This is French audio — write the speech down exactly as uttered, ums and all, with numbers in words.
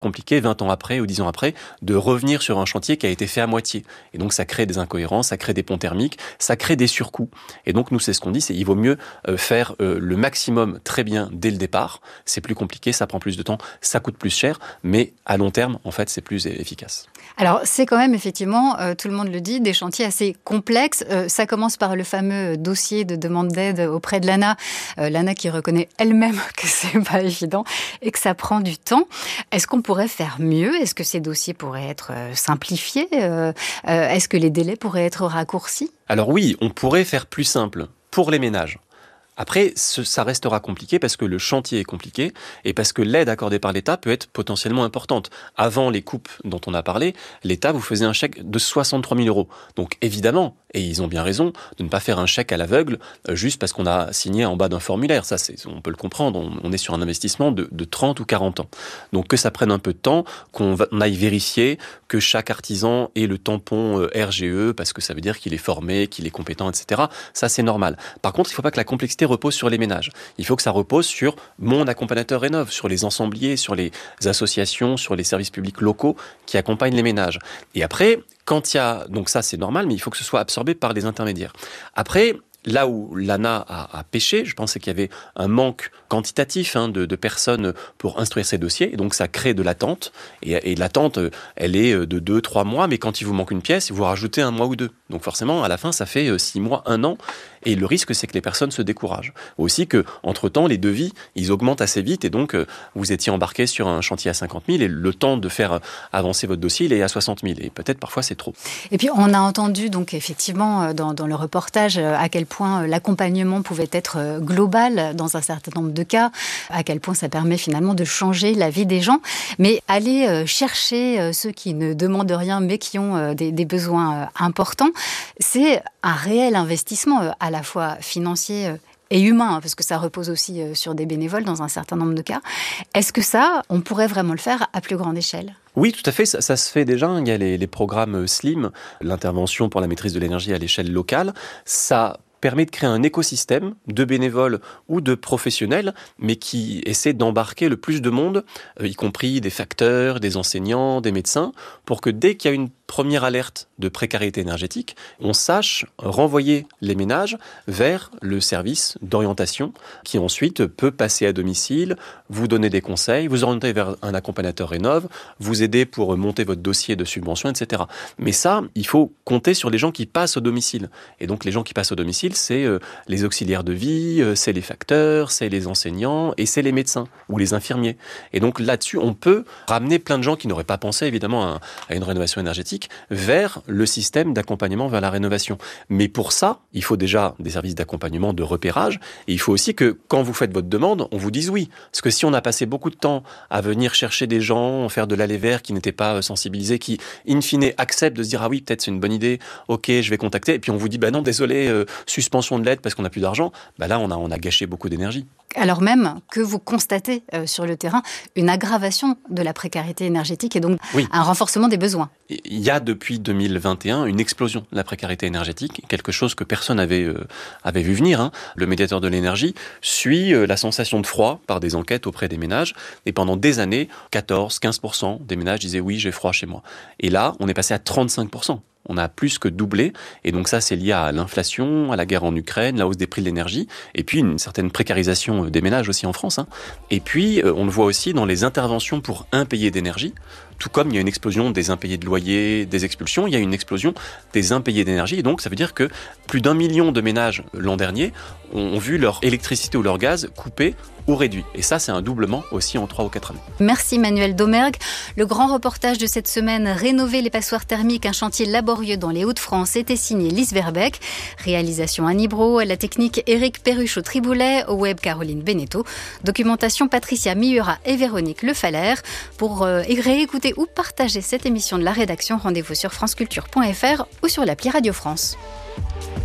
compliqué vingt ans après ou dix ans après de revenir sur un chantier qui a été fait à moitié. Et donc ça crée des incohérences, ça crée des ponts thermiques, ça crée des surcoûts. Et donc nous c'est ce qu'on dit, c'est il vaut mieux euh, faire euh, le maximum très bien dès le départ. C'est plus compliqué, ça prend plus de temps, ça coûte plus cher, mais à long terme en fait c'est plus efficace. Alors c'est quand même effectivement, euh, tout le monde le dit, des chantiers assez complexes. Euh, ça commence par le fameux dossier de demande d'aide auprès de l'A N A. Euh, L'A N A qui reconnaît elle-même que c'est pas évident et que ça prend du temps. Est-ce qu'on pourrait faire mieux ? Est-ce que ces dossiers pourraient être simplifiés ? euh, euh, Est-ce que les délais pourraient être raccourcis ? Alors oui, on pourrait faire plus simple pour les ménages. Après, ce, ça restera compliqué parce que le chantier est compliqué et parce que l'aide accordée par l'État peut être potentiellement importante. Avant les coupes dont on a parlé, l'État vous faisait un chèque de soixante-trois mille euros. Donc évidemment, et ils ont bien raison, de ne pas faire un chèque à l'aveugle euh, juste parce qu'on a signé en bas d'un formulaire. Ça, c'est, on peut le comprendre, on, on est sur un investissement de, de trente ou quarante ans. Donc que ça prenne un peu de temps, qu'on va, on aille vérifier que chaque artisan ait le tampon euh, R G E parce que ça veut dire qu'il est formé, qu'il est compétent, et cetera. Ça, c'est normal. Par contre, il ne faut pas que la complexité repose sur les ménages. Il faut que ça repose sur mon accompagnateur rénov, sur les ensembliers, sur les associations, sur les services publics locaux qui accompagnent les ménages. Et après, quand il y a... Donc ça, c'est normal, mais il faut que ce soit absorbé par les intermédiaires. Après... Là où l'A N A a, a pêché, je pensais qu'il y avait un manque quantitatif hein, de, de personnes pour instruire ces dossiers. Et donc, ça crée de l'attente. Et, et l'attente, elle est de deux, trois mois. Mais quand il vous manque une pièce, vous rajoutez un mois ou deux. Donc, forcément, à la fin, ça fait six mois, un an. Et le risque, c'est que les personnes se découragent. Aussi que, entre-temps, les devis, ils augmentent assez vite. Et donc, vous étiez embarqué sur un chantier à cinquante mille. Et le temps de faire avancer votre dossier, il est à soixante mille. Et peut-être, parfois, c'est trop. Et puis, on a entendu, donc, effectivement, dans, dans le reportage, à quel point l'accompagnement pouvait être global dans un certain nombre de cas, à quel point ça permet finalement de changer la vie des gens. Mais aller chercher ceux qui ne demandent rien mais qui ont des, des besoins importants, c'est un réel investissement à la fois financier et humain, parce que ça repose aussi sur des bénévoles dans un certain nombre de cas. Est-ce que ça, on pourrait vraiment le faire à plus grande échelle ? Oui, tout à fait, ça, ça se fait déjà. Il y a les, les programmes SLIM, l'intervention pour la maîtrise de l'énergie à l'échelle locale. Ça permet de créer un écosystème de bénévoles ou de professionnels, mais qui essaie d'embarquer le plus de monde, euh, y compris des facteurs, des enseignants, des médecins, pour que dès qu'il y a une première alerte de précarité énergétique, on sache renvoyer les ménages vers le service d'orientation qui ensuite peut passer à domicile, vous donner des conseils, vous orienter vers un accompagnateur rénov, vous aider pour monter votre dossier de subvention, et cetera. Mais ça, il faut compter sur les gens qui passent au domicile. Et donc les gens qui passent au domicile, c'est euh, les auxiliaires de vie, euh, c'est les facteurs, c'est les enseignants et c'est les médecins ou les infirmiers. Et donc là-dessus, on peut ramener plein de gens qui n'auraient pas pensé évidemment à, à une rénovation énergétique vers le système d'accompagnement vers la rénovation. Mais pour ça, il faut déjà des services d'accompagnement, de repérage, et il faut aussi que quand vous faites votre demande, on vous dise oui. Parce que si on a passé beaucoup de temps à venir chercher des gens, faire de l'aller vers qui n'étaient pas sensibilisés, qui in fine acceptent de se dire ah oui, peut-être c'est une bonne idée, ok, je vais contacter, et puis on vous dit bah non, désolé, euh, suspension de l'aide parce qu'on n'a plus d'argent, bah là on a, on a gâché beaucoup d'énergie. Alors même que vous constatez euh, sur le terrain une aggravation de la précarité énergétique et donc oui. un renforcement des besoins. Il y a depuis deux mille vingt et un une explosion de la précarité énergétique, quelque chose que personne n'avait euh, avait vu venir. Hein. Le médiateur de l'énergie suit euh, la sensation de froid par des enquêtes auprès des ménages et pendant des années, quatorze à quinze pour cent des ménages disaient oui, j'ai froid chez moi. Et là, on est passé à trente-cinq pour cent. On a plus que doublé, et donc ça c'est lié à l'inflation, à la guerre en Ukraine, la hausse des prix de l'énergie, et puis une certaine précarisation des ménages aussi en France. Hein. Et puis on le voit aussi dans les interventions pour impayés d'énergie, tout comme il y a une explosion des impayés de loyer, des expulsions, il y a une explosion des impayés d'énergie, et donc ça veut dire que plus d'un million de ménages l'an dernier ont vu leur électricité ou leur gaz coupé ou réduit. Et ça, c'est un doublement aussi en trois ou quatre années. Merci Manuel Domergue. Le grand reportage de cette semaine, Rénover les passoires thermiques, un chantier laborieux dans les Hauts-de-France, était signé Lise Verbeek. Réalisation Annie Brault, à la technique Éric Perruchot-Triboulet, au web Caroline Beneteau. Documentation Patricia Miura et Véronique Le Faller. Pour euh, réécouter ou partager cette émission de la rédaction, rendez-vous sur franceculture point f r ou sur l'appli Radio France.